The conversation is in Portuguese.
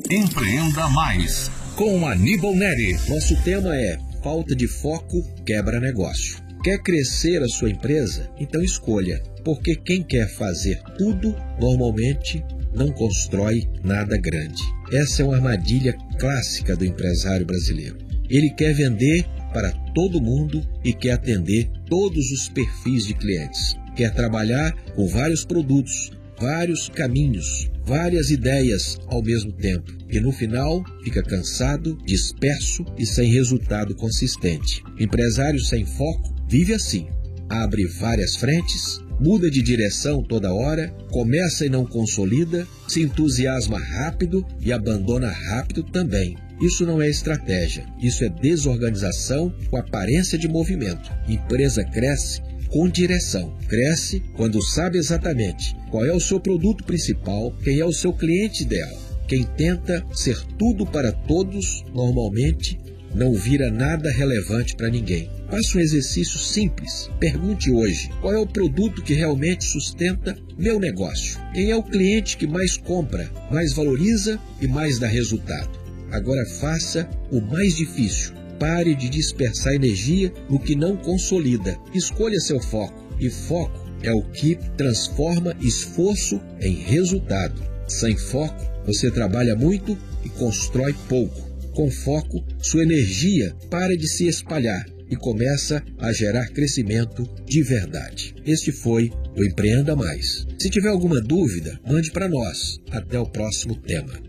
Empreenda Mais, com Aníbal Neri. Nosso tema é: falta de foco quebra negócio. Quer crescer a sua empresa? Então escolha, porque quem quer fazer tudo, normalmente não constrói nada grande. Essa é uma armadilha clássica do empresário brasileiro. Ele quer vender para todo mundo e quer atender todos os perfis de clientes. Quer trabalhar com vários produtos, vários caminhos, várias ideias ao mesmo tempo. E no final fica cansado, disperso e sem resultado consistente. Empresário sem foco vive assim. Abre várias frentes, muda de direção toda hora, começa e não consolida, se entusiasma rápido e abandona rápido também. Isso não é estratégia, isso é desorganização com aparência de movimento. Empresa cresce com direção. Cresce quando sabe exatamente qual é o seu produto principal, quem é o seu cliente ideal. Quem tenta ser tudo para todos, normalmente, não vira nada relevante para ninguém. Faça um exercício simples. Pergunte hoje: qual é o produto que realmente sustenta meu negócio? Quem é o cliente que mais compra, mais valoriza e mais dá resultado? Agora faça o mais difícil. Pare de dispersar energia no que não consolida. Escolha seu foco. E foco é o que transforma esforço em resultado. Sem foco, você trabalha muito e constrói pouco. Com foco, sua energia para de se espalhar e começa a gerar crescimento de verdade. Este foi o Empreenda Mais. Se tiver alguma dúvida, mande para nós. Até o próximo tema.